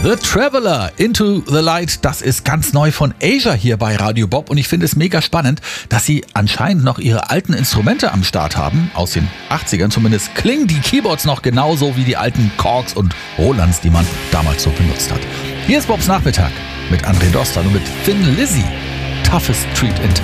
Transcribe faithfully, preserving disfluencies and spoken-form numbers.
The Traveler, Into the Light, das ist ganz neu von Asia hier bei Radio Bob und ich finde es mega spannend, dass sie anscheinend noch ihre alten Instrumente am Start haben, aus den achtzigern zumindest, klingen die Keyboards noch genauso wie die alten Korgs und Rolands, die man damals so benutzt hat. Hier ist Bobs Nachmittag mit André Dostal und mit Thin Lizzy, Toughest Street in Town.